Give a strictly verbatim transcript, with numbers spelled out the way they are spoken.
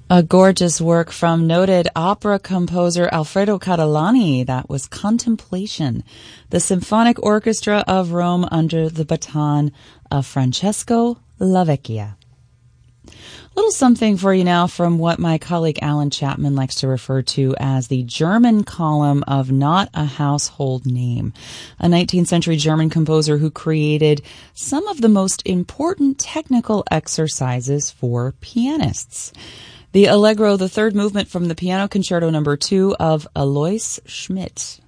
A gorgeous work from noted opera composer Alfredo Catalani. That was Contemplation, the Symphonic Orchestra of Rome under the baton of Francesco Lavecchia. A little something for you now from what my colleague Alan Chapman likes to refer to as the German column of Not a Household Name, a nineteenth century German composer who created some of the most important technical exercises for pianists. The Allegro, the third movement from the Piano Concerto number two of Alois Schmidt.